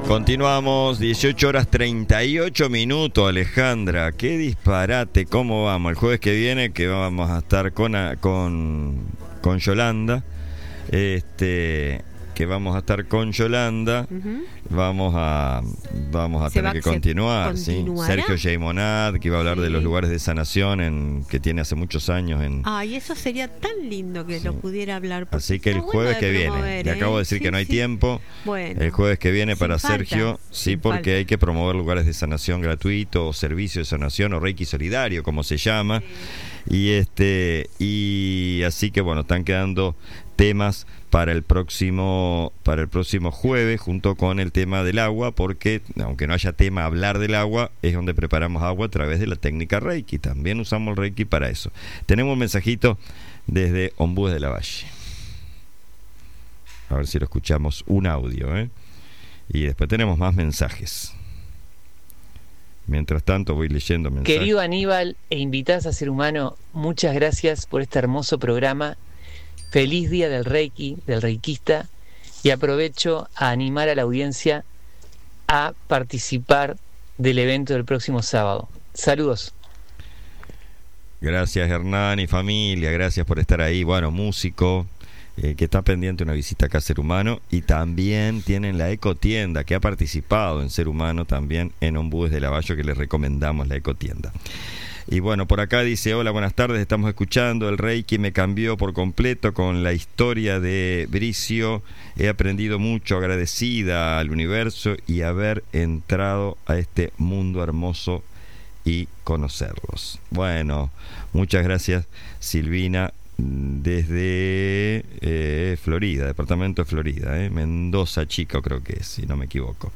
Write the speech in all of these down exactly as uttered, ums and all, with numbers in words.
Continuamos, dieciocho horas treinta y ocho minutos, Alejandra. Qué disparate, ¿cómo vamos? El jueves que viene que vamos a estar con, con, con Yolanda. Este... que vamos a estar con Yolanda, uh-huh. vamos a vamos a tener va, que continuar, ¿sí? Sergio Jaimonat, que iba a hablar sí. de los lugares de sanación en, que tiene hace muchos años en... Ay, eso sería tan lindo que sí. lo pudiera hablar. Así que el jueves bueno que viene, promover, le acabo de decir sí, que no hay sí. tiempo, bueno, el jueves que viene para falta, Sergio, sí, porque falta. hay que promover lugares de sanación gratuito, o servicio de sanación, o Reiki solidario, como se llama, sí. y este y así que bueno, están quedando temas para el próximo para el próximo jueves, junto con el tema del agua, porque aunque no haya tema hablar del agua, es donde preparamos agua a través de la técnica Reiki. También usamos el Reiki para eso. Tenemos un mensajito desde Ombúes de la Valle. A ver si lo escuchamos, un audio, ¿eh? Y después tenemos más mensajes. Mientras tanto voy leyendo mensajes. Querido Aníbal e invitadas a Ser Humano, muchas gracias por este hermoso programa. Feliz día del Reiki, del Reikista, y aprovecho a animar a la audiencia a participar del evento del próximo sábado. Saludos. Gracias, Hernán y familia, gracias por estar ahí. Bueno, músico, eh, que está pendiente de una visita acá a Ser Humano, y también tienen la ecotienda, que ha participado en Ser Humano también en Ombúes de la Valle, que les recomendamos la ecotienda. Y bueno, por acá dice: hola, buenas tardes, estamos escuchando. El Reiki me cambió por completo con la historia de Bricio. He aprendido mucho, agradecida al universo y haber entrado a este mundo hermoso y conocerlos. Bueno, muchas gracias, Silvina, desde eh, Florida, departamento de Florida, eh, Mendoza, Chico creo que es, si no me equivoco.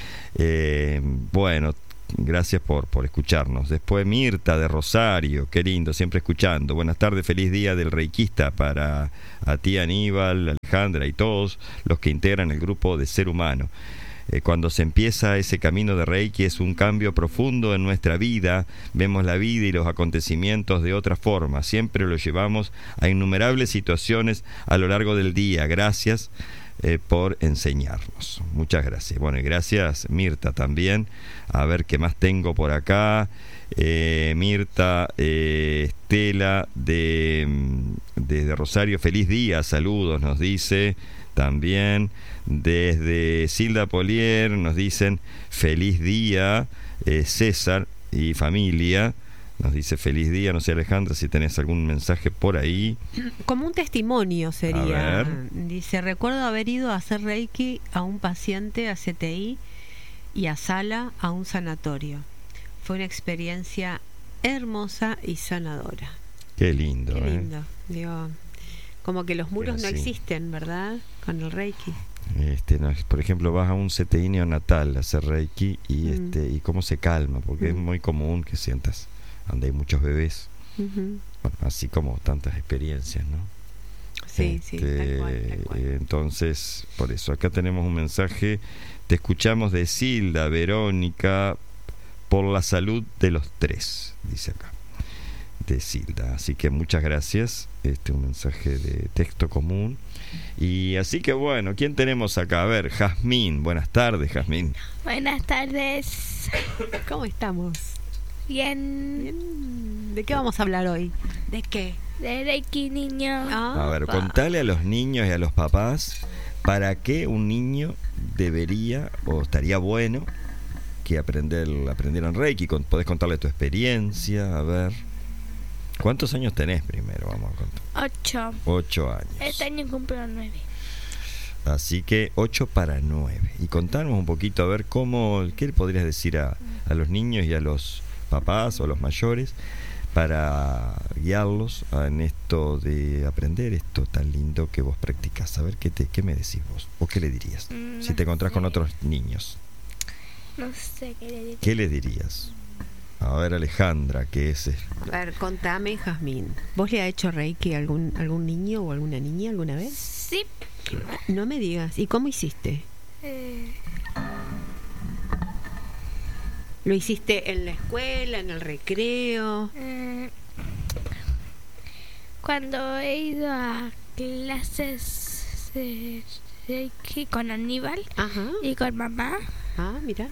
Eh, bueno, gracias por, por escucharnos. Después Mirta de Rosario, qué lindo, siempre escuchando. Buenas tardes, feliz día del Reikista para a ti, Aníbal, Alejandra y todos los que integran el grupo de Ser Humano. Eh, cuando se empieza ese camino de Reiki es un cambio profundo en nuestra vida. Vemos la vida y los acontecimientos de otra forma. Siempre lo llevamos a innumerables situaciones a lo largo del día. Gracias Eh, por enseñarnos. Muchas gracias. Bueno, y gracias, Mirta, también. A ver qué más tengo por acá. Eh, Mirta, eh, Estela de, desde Rosario, feliz día, saludos, nos dice. También desde Silda Polier nos dicen feliz día, eh, César y familia. Nos dice feliz día, no sé, Alejandra, si tenés algún mensaje por ahí. Como un testimonio sería. A ver. Dice: recuerdo haber ido a hacer Reiki a un paciente a C T I y a Sala a un sanatorio. Fue una experiencia hermosa y sanadora. Qué lindo, Qué ¿eh? lindo. Digo, como que los muros no existen, ¿verdad? Con el Reiki. Este, no, por ejemplo, vas a un C T I neonatal a hacer Reiki y, mm. este, y cómo se calma, porque mm. es muy común que sientas donde hay muchos bebés, uh-huh. bueno, así como tantas experiencias, ¿no? Sí, este, sí, tal cual, tal cual. Entonces, por eso, acá tenemos un mensaje: te escuchamos de Silda, Verónica, por la salud de los tres, dice acá, de Silda, así que muchas gracias, este un mensaje de texto común. Y así que bueno, ¿quién tenemos acá? A ver, Jazmín, buenas tardes, Jazmín. Buenas tardes. ¿Cómo estamos? Bien. Bien. ¿De qué vamos a hablar hoy? ¿De qué? De Reiki, niño. Ah, a ver, contale a los niños y a los papás para qué un niño debería o estaría bueno que aprender, aprendieran Reiki. Podés contarle tu experiencia, a ver. ¿Cuántos años tenés primero? Vamos a contar. Ocho. Ocho años. Este año cumplo nueve. Así que ocho para nueve. Y contanos un poquito, a ver, cómo, ¿qué le podrías decir a, a los niños y a los papás o a los mayores para guiarlos en esto de aprender esto tan lindo que vos practicás? A ver, ¿qué, te, qué me decís vos? ¿O qué le dirías? No si te encontrás sé. con otros niños. No sé qué le diría. ¿Qué le dirías? A ver, Alejandra, ¿qué es? A ver, contame, Jazmín. ¿Vos le has hecho Reiki a algún, algún niño o alguna niña alguna vez? Sí. No me digas. ¿Y cómo hiciste? Eh... ¿Lo hiciste en la escuela, en el recreo? Eh... Cuando he ido a clases de Reiki con Aníbal. Ajá. Y con mamá. Ah, mira.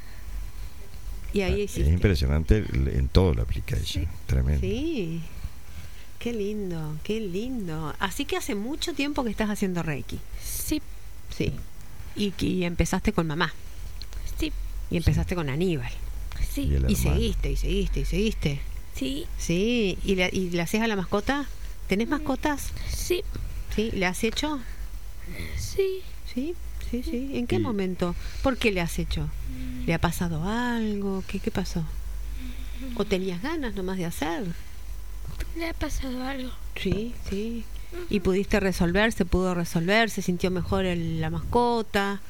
Y ahí Es hiciste. impresionante, en todo lo aplica ella, Sí. tremendo. Sí. Qué lindo, qué lindo. Así que hace mucho tiempo que estás haciendo Reiki. Sí, Sí. Y, y empezaste con mamá. sí, Y empezaste con Aníbal. Y sí, el Y hermano. seguiste, y seguiste, y seguiste. sí, Sí. ¿Y le, y le haces a la mascota? ¿Tenés Mm. mascotas? sí, Sí. ¿Le has hecho? sí. Sí, sí, sí. ¿En qué Y- momento? ¿Por qué le has hecho? ¿Le ha pasado algo? ¿Qué, qué pasó? ¿O tenías ganas nomás de hacer? Le ha pasado algo. Sí, sí. ¿Y pudiste resolver? ¿Se pudo resolver? ¿Se sintió mejor el- la mascota?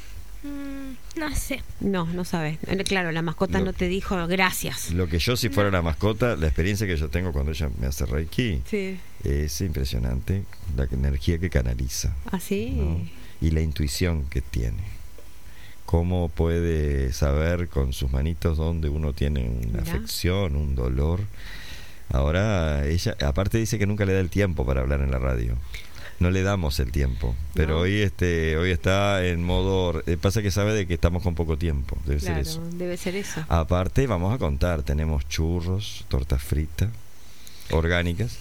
Mm, no sé. No, no sabes. Eh, Claro, la mascota Lo- no te dijo gracias. Lo que yo si fuera la mascota, la experiencia que yo tengo cuando ella me hace Reiki Sí. es impresionante, la energía que canaliza, ¿Así? ¿no? Y la intuición que tiene. Cómo puede saber con sus manitos dónde uno tiene una Mirá. afección, un dolor. Ahora ella, aparte dice que nunca le da el tiempo para hablar en la radio. No le damos el tiempo, pero No. hoy este hoy está en modo, eh, pasa que sabe de que estamos con poco tiempo, debe ser Claro, eso. debe ser eso. Aparte vamos a contar, tenemos churros, tortas fritas, orgánicas,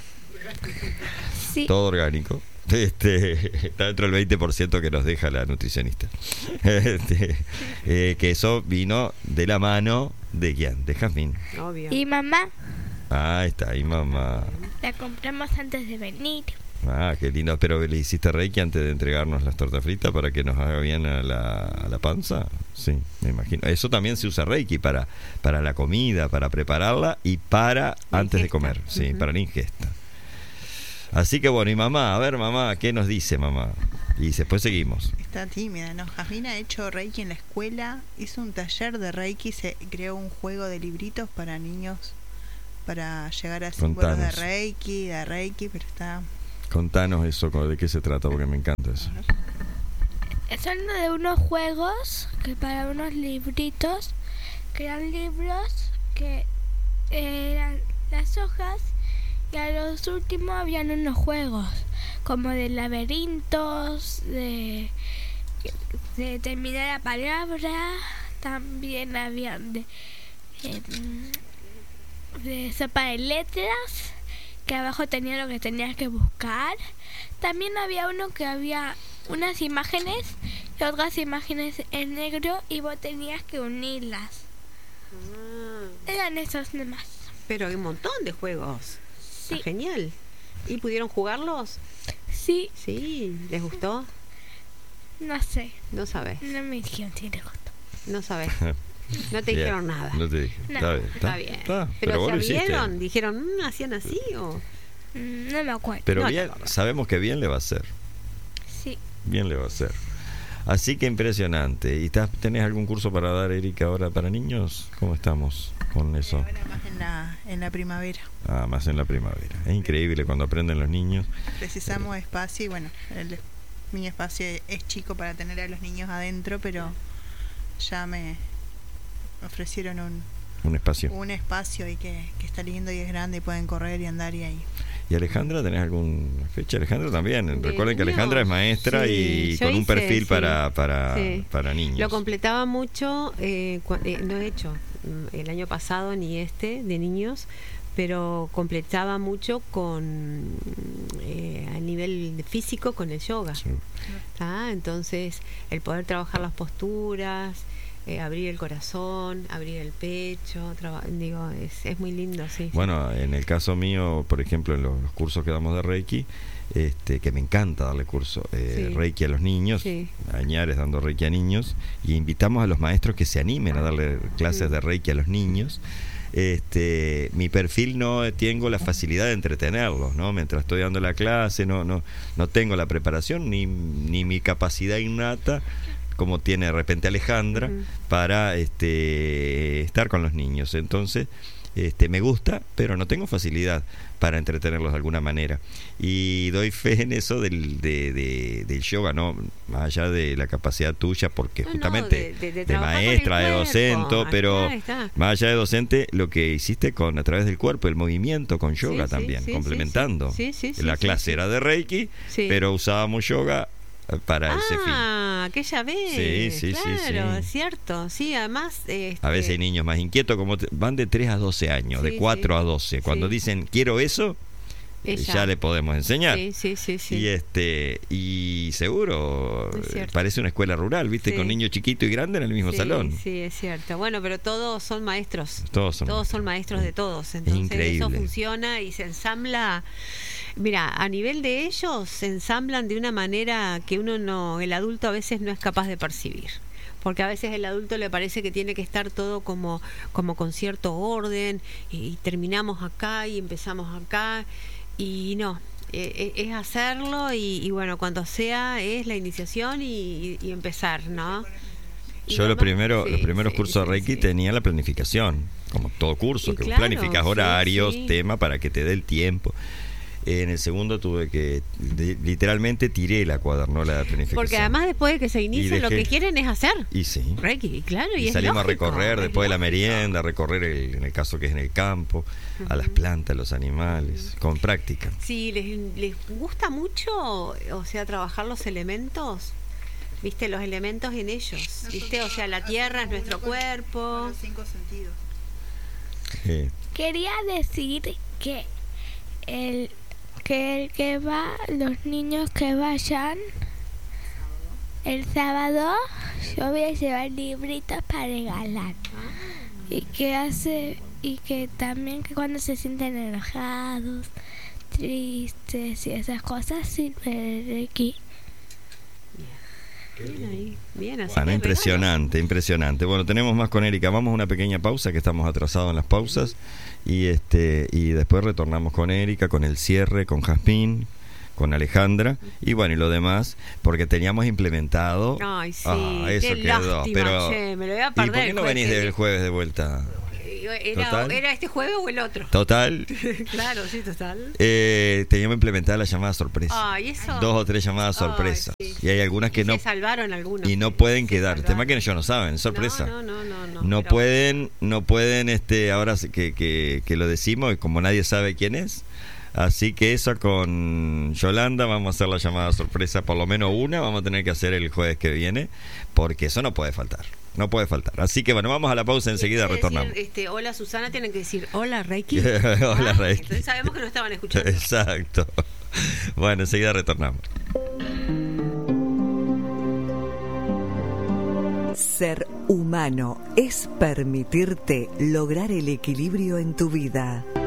Sí, todo orgánico. Este, está dentro del veinte por ciento que nos deja la nutricionista. Este, eh, que eso vino de la mano de quién, de Jazmín. Obvio. y mamá Ah, está ahí mamá. la compramos antes de venir. Ah, qué lindo. Pero le hiciste Reiki antes de entregarnos las tortas fritas para que nos haga bien a la, a la panza. Sí, me imagino. Eso también se usa Reiki para, para la comida, para prepararla y para La antes de ingesta. comer. Sí, Ujú. para la ingesta. Así que bueno, y mamá, a ver mamá, ¿qué nos dice mamá? Y después seguimos. Está tímida, ¿no? Jazmín ha hecho Reiki en la escuela, hizo un taller de Reiki, se creó un juego de libritos para niños para llegar a símbolos de Contanos. Reiki, de Reiki, pero está... Contanos eso, de qué se trata, porque me encanta eso. Son de unos juegos que para unos libritos, que eran libros que eran las hojas y a los últimos habían unos juegos como de laberintos, de, de terminar la palabra, también habían de, eh, de sopa de letras, que abajo tenía lo que tenías que buscar. También había uno que había unas imágenes y otras imágenes en negro y vos tenías que unirlas. Ah, Eran esos nomás. pero hay un montón de juegos. Sí, Está genial. ¿Y pudieron jugarlos? sí, Sí. ¿Les gustó? no sé, No sabes. no me dijeron si les gustó. No sabes. No te Bien. dijeron nada. No te dije. No. Está bien. Está bien. está. Pero, vos ¿se lo hiciste. abrieron? Dijeron, "Mm, ¿hacían así o...? Mm, No me acuerdo. Pero No te bien, acordás. sabemos que bien le va a hacer. Sí, Bien le va a hacer. Así que impresionante. ¿Y estás- tenés algún curso para dar, Erika, ahora para niños? ¿Cómo estamos con eso? Ahora más en la, en la primavera. Ah, más en la primavera. Es increíble cuando aprenden los niños. Precisamos espacio y bueno, el, mi espacio es chico para tener a los niños adentro, pero ya me ofrecieron un, Un espacio. un espacio y que, que está lindo y es grande y pueden correr y andar y ahí. ¿Y Alejandra, tenés alguna fecha? Alejandra también. De Recuerden que niños. Alejandra es maestra Sí, y yo con un hice, perfil sí. para, para, Sí. para niños. Lo completaba mucho, eh, cua- eh, no he hecho mm, el año pasado ni este de niños, pero completaba mucho con eh, a nivel físico con el yoga. Sí. ¿tá? Entonces, el poder trabajar las posturas, eh, abrir el corazón, abrir el pecho, traba- digo, es, es muy lindo, sí. Bueno, en el caso mío, por ejemplo, en los, los cursos que damos de Reiki, este, que me encanta darle curso eh, Sí. Reiki a los niños, Sí. Añares dando Reiki a niños, y invitamos a los maestros que se animen a darle clases Mm. de Reiki a los niños. Este, mi perfil no tengo la facilidad de entretenerlos, ¿no? Mientras estoy dando la clase, no, no, no tengo la preparación ni, ni mi capacidad innata como tiene de repente Alejandra Ujú. para este estar con los niños. Entonces, este me gusta, pero no tengo facilidad para entretenerlos de alguna manera. Y doy fe en eso del, de, de- del yoga, ¿no? Más allá de la capacidad tuya, porque No, no, justamente de- de- de de trabajar con el maestra, de cuerpo. docente, Ah, pero ahí está. más allá de docente, lo que hiciste con a través del cuerpo, el movimiento con yoga Sí, sí, también, sí, complementando. sí, sí, sí, la sí, clase sí. era de Reiki, Sí. pero usábamos yoga para ese fin. Ah, aquella vez. Sí, sí, claro, sí, sí. es cierto. Sí, además... Este... A veces hay niños más inquietos, como te- van de tres a doce años, Sí, de cuatro sí. a doce. Cuando Sí. dicen, quiero eso, eh, Ella. ya le podemos enseñar. Sí, sí, sí, sí. Y este y seguro Es cierto. parece una escuela rural, ¿viste? Sí. Con niños chiquitos y grandes en el mismo Sí, salón. sí, es cierto. Bueno, pero todos son maestros. Todos son Todos son maestros de todos. Entonces increíble. eso funciona y se ensambla. Mira, a nivel de ellos se ensamblan de una manera que uno no, el adulto a veces no es capaz de percibir. Porque a veces el adulto le parece que tiene que estar todo como, como con cierto orden y, y terminamos acá y empezamos acá y no. Eh, es hacerlo y, y bueno, cuando sea es la iniciación y, y empezar, ¿no? Y Yo lo los más- primeros, sí, los primeros sí, cursos sí, de Reiki sí. tenía la planificación, como todo curso, Y que vos claro, planificás sí, horarios, sí. tema para que te dé el tiempo. En el segundo tuve que, de- literalmente tiré la cuadernola de planificación. Porque además después de que se inicia lo dejé- que quieren es hacer Y sí. Reiki, claro, y, Y es salimos a lógico, recorrer es después de la lógico. merienda, a recorrer el- en el caso que es en el campo, a las plantas, los animales, con práctica. Si les, les gusta mucho, o sea, trabajar los elementos, viste, los elementos en ellos, viste, o sea, la tierra es nuestro Con- cuerpo. con los cinco sentidos. Eh, Quería decir que el que el que va, los niños que vayan el sábado, yo voy a llevar libritos para regalar. Y que hace y que también que cuando se sienten enojados, tristes y esas cosas sirve el Reiki. Bien ahí, bien, así Bueno, que impresionante, impresionante. Bueno, tenemos más con Erika. Vamos a una pequeña pausa, que estamos atrasados en las pausas. Y este y después retornamos con Erika, con el cierre, con Jazmín, con Alejandra. Y bueno, y lo demás, porque teníamos implementado. regalo. Ay, sí, Ah, eso qué quedó. lástima, Pero, che, me lo voy a ¿y perder. por qué el no jueves venís que del viene. jueves de vuelta? Era, Total. ¿Era este jueves o el otro? Total. Claro, sí, total. Eh, teníamos implementada la llamada sorpresa. Ay, eso. Dos o tres llamadas Ay, sorpresa. sí. Y hay algunas que Y no se salvaron algunos. y no pueden Se quedar. salvaron. Tema que ellos no saben, sorpresa. No, no, no, no. No pero- pueden, no pueden, este, ahora se- que, que, que lo decimos, y como nadie sabe quién es, así que eso con Yolanda vamos a hacer la llamada sorpresa, por lo menos una, vamos a tener que hacer el jueves que viene, porque eso no puede faltar, no puede faltar. Así que bueno, vamos a la pausa, enseguida Decir, retornamos. este, hola Susana, tienen que decir hola Reiki. Hola, Ah, Reiki. Entonces sabemos que no estaban escuchando. Exacto. Bueno, enseguida retornamos. Ser humano es permitirte lograr el equilibrio en tu vida.